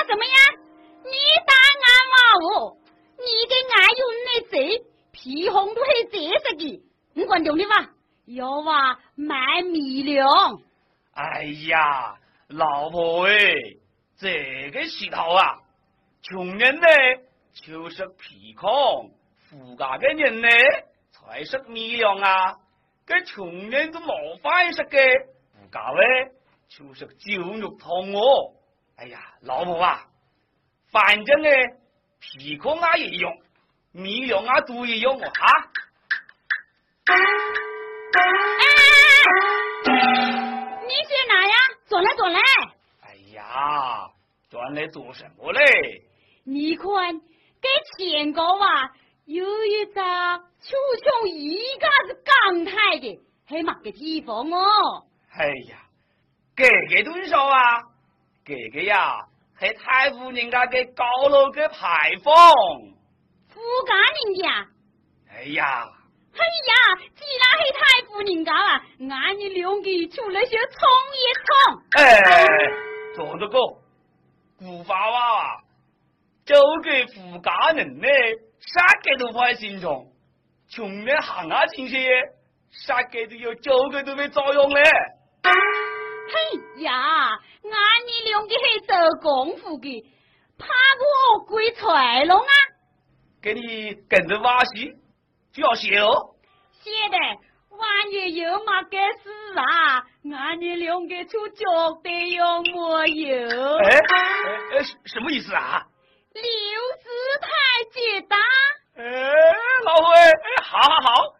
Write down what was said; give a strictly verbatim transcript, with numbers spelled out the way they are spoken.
什么呀？你打俺嘛我，你给俺用那贼皮红都是这色的，你管懂的吧？要话买米粮。 哎呀，老婆哎，这个石头啊，穷人呢就食皮糠，富家的人呢才食米粮啊。这穷人都冇饭食嘅，富家呢就食酒肉湯哦。哎呀，老婆啊，反正呢皮糠啊也用，米粮啊都一样哦哈。 你去哪呀？转来转来。 哎呀，转来做什么嘞？ 你看，给钱高啊，有一只就像一个是港台的，还嘛个地方哦。 哎呀，这个多少啊？这个呀，系太夫人家嘅高楼嘅牌坊。 富家人家。 哎呀。 哎呀，既然是太夫人家啊，俺你两个出来些冲一冲。 哎，做得过，古话话啊，做给富家人呢，啥个都快心肠，穷人行下钱些，啥个都有做个都没作用嘞。 嘿呀，俺你两个是做功夫的，怕我鬼财龙啊！ 给你跟着瓦西。就要写哦， 写的万一有嘛个事啊，俺你两个出脚得要没有？ 哎哎哎，什么意思啊？ 刘师太接单。 哎，老婆哎，好好好。